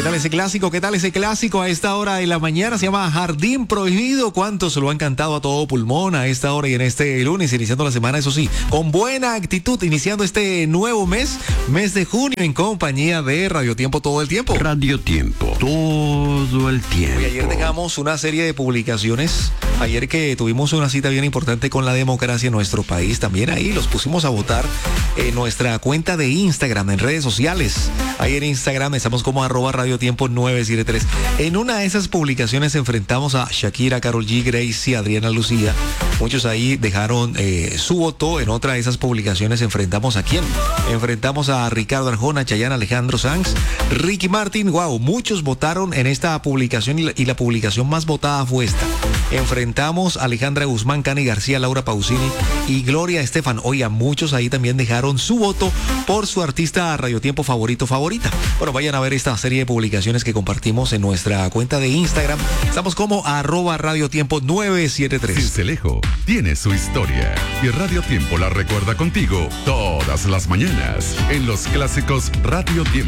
tal ese clásico? ¿Qué tal ese clásico a esta hora de la mañana? Se llama Jardín Prohibido. ¿Cuántos lo han cantado a todo pulmón a esta hora y en este lunes, iniciando la semana, eso sí, con buena actitud, iniciando este nuevo mes de junio, en compañía de Radio Tiempo todo el tiempo. Radio Tiempo, todo el tiempo. Y ayer dejamos una serie de publicaciones. Ayer que tuvimos una cita bien importante con la democracia en nuestro país, también ahí los pusimos a votar en nuestra cuenta de Instagram, en redes sociales. Ahí en Instagram estamos como @radiotiempo973. En una de esas publicaciones enfrentamos a Shakira, Karol G, Gracie, Adriana Lucía. Muchos ahí dejaron su voto. En otra de esas publicaciones enfrentamos a quién? Enfrentamos a Ricardo Arjona, Chayanne, Alejandro Sanz, Ricky Martin. Wow, muchos votaron en esta publicación y la publicación más votada fue esta. Enfrentamos a Alejandra Guzmán, Cani García, Laura Pausini y Gloria Estefan. Oiga, muchos ahí también dejaron su voto por su artista Radio Tiempo favorita. Bueno, vayan a ver esta serie de publicaciones que compartimos en nuestra cuenta de Instagram. Estamos como @radiotiempo973. Cincelejo tiene su historia y Radio Tiempo la recuerda contigo todas las mañanas en los clásicos Radio Tiempo.